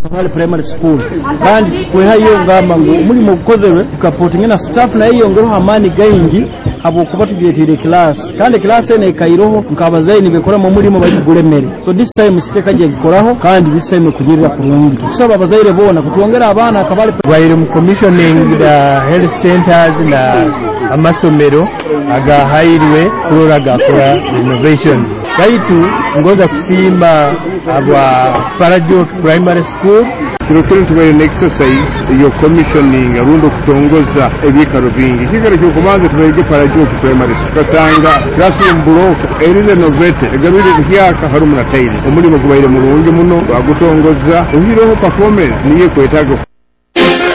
Kabale primary school kandi kwehayo ngamba ngo umulimo gukozerwe tukapotinga na staff na iyo ngero hamani gaingi abo kuba tugetire class kandi class ene kairoho nkabazaini bekora mu mulimo bayiguremere so this time siteka je gikoraho kandi this time kugirira kurungi tukusaba abazaire bona kutuongera abana Kabale baire mu commissioning the health centers na amasomero agahayirwe kuroraga kora innovations baitu ngoza kusimba aba Parajoke primary school kirokere tubaye an exercise yo commissioning arundo kutongoza ebikaro bingi kigero cyo kubanza tubaye Parajoke primary school kasanga classroom block eri renovated egabire byaka harumuna taili umulimo kubaire mulungi muno bagutongoza uhireho performance niye kwetaga